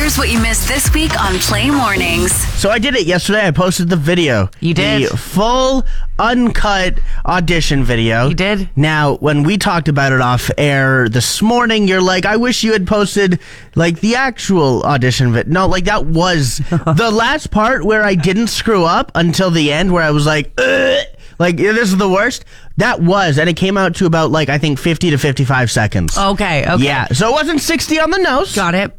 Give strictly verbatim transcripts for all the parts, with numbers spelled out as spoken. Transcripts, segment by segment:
Here's what you missed this week on Play Mornings. So I did it yesterday. I posted the video. You did? The full, uncut audition video. You did? Now, when we talked about it off air this morning, you're like, I wish you had posted, like, the actual audition video. No, like, that was the last part where I didn't screw up until the end, where I was like, ugh, like, this is the worst. That was, and it came out to about, like, I think fifty to fifty-five seconds. Okay, okay. Yeah, so it wasn't sixty on the nose. Got it.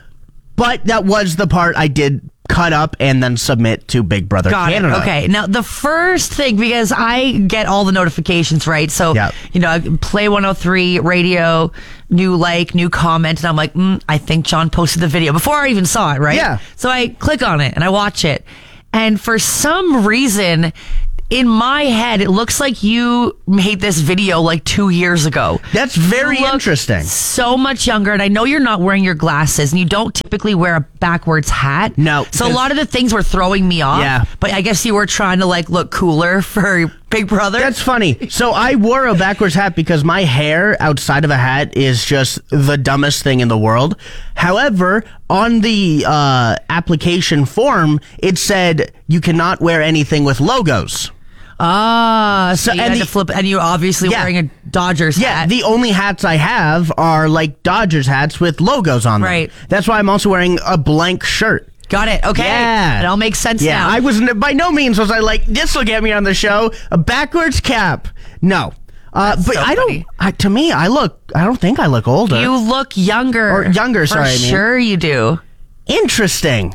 But that was the part I did cut up and then submit to Big Brother Got Canada. it. Okay. Now, the first thing, because I get all the notifications, right? So, Yep. you know, Play one oh three radio, new like, new comment, and I'm like, mm, I think John posted the video before I even saw it, right? Yeah. So I click on it and I watch it. And for some reason, in my head, it looks like you made this video like two years ago. That's very You look interesting. So much younger, and I know you're not wearing your glasses, and you don't typically wear a backwards hat. No, So a lot of the things were throwing me off. Yeah. But I guess you were trying to like look cooler for Big Brother. That's funny. So I wore a backwards hat because my hair outside of a hat is just the dumbest thing in the world. However, on the uh, application form, it said you cannot wear anything with logos. ah, so, So- you and had the- to flip, and you're obviously Yeah. wearing a Dodgers Yeah, hat. the only hats I have are like Dodgers hats with logos on them. Right. That's why I'm also wearing a blank shirt. Got it. Okay. Yeah. It all makes sense Yeah, now. I was by no means was I like, this will get me on the show. A backwards cap. No. Uh, That's but so I don't, funny. I, to me, I look, I don't think I look older. You look younger. Or younger, For sorry, I mean. sure you do. Interesting.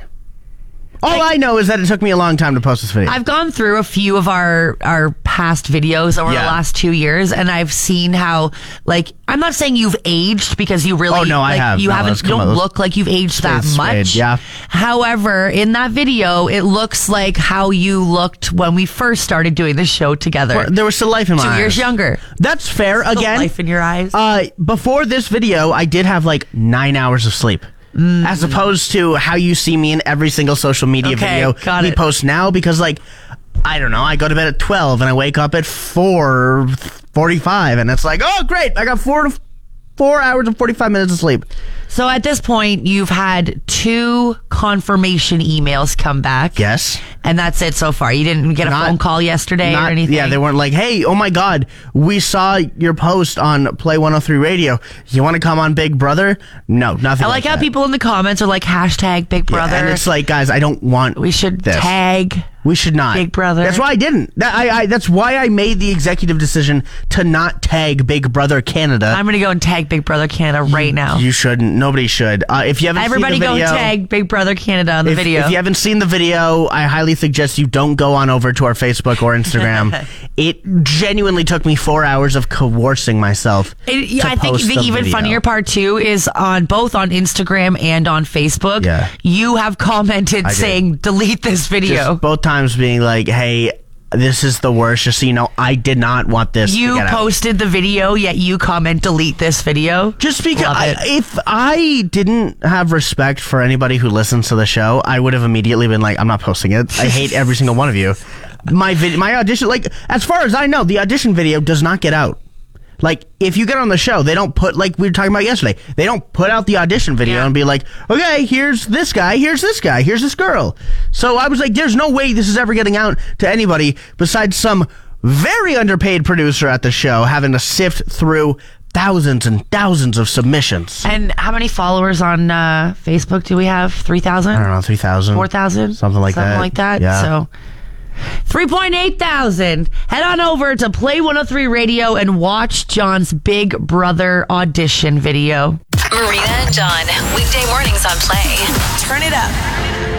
All I know is that it took me a long time to post this video. I've gone through a few of our our past videos over Yeah. the last two years, and I've seen how, like, I'm not saying you've aged because you really, Oh, no, I like, have. you No, haven't, let's you come don't on, let's- look like you've aged that Straight much. suede, yeah. However, in that video, it looks like how you looked when we first started doing the show together. There was still life in my Two eyes. years younger. That's fair. Still Again, life in your eyes. Uh, before this video, I did have like nine hours of sleep. As opposed to how you see me in every single social media Okay, video got we it. post now, because like, I don't know, I go to bed at twelve and I wake up at four forty-five, and it's like, oh great, I got four to four hours and forty-five minutes of sleep. So at this point, you've had two confirmation emails come back. Yes. And that's it so far. You didn't get a Not- phone call yesterday Not- or anything? Yeah, they weren't like, hey, oh my God, we saw your post on Play one oh three Radio. You want to come on Big Brother? No, nothing. I like how that. people in the comments are like, hashtag Big Yeah, Brother. and it's like, guys, I don't want. we should this. tag. We should not. Big Brother. That's why I didn't. That, I, I, that's why I made the executive decision to not tag Big Brother Canada. I'm going to go and tag Big Brother Canada right now. You shouldn't. Nobody should. Uh, if you haven't Everybody seen the go video, tag Big Brother Canada on the if, video. if you haven't seen the video, I highly suggest you don't go on over to our Facebook or Instagram. It genuinely took me four hours of coercing myself. It- to yeah, I think post the the even video. funnier part too is on both on Instagram and on Facebook. Yeah. You have commented I did. saying delete this video. Just both times being like, hey, this is the worst. Just so you know, I did not want this to You get out. posted the video, yet you comment delete this video. Just because Love I, it. if I didn't have respect for anybody who listens to the show, I would have immediately been like, I'm not posting it. I hate every single one of you. My vid- my audition, like, as far as I know, the audition video does not get out. Like, if you get on the show, they don't put, like we were talking about yesterday, they don't put out the audition video Yeah. and be like, okay, here's this guy, here's this guy, here's this girl. So I was like, there's no way this is ever getting out to anybody besides some very underpaid producer at the show having to sift through thousands and thousands of submissions. And how many followers on uh, Facebook do we have? three thousand? I don't know, three thousand? four thousand? Something like Something that. like that. Yeah. So three point eight thousand. Head on over to Play one oh three Radio and watch John's Big Brother audition video. Marina and John, weekday mornings on Play. Turn it up.